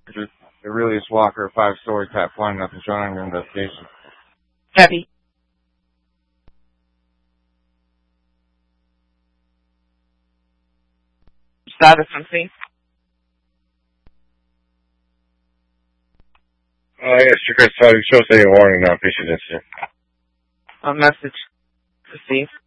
Just Aurelius Walker, 5-story, tap flying, nothing shown on your investigation. Copy. Status on scene. Yes, you guys show us a warning now, patient incident. A message received.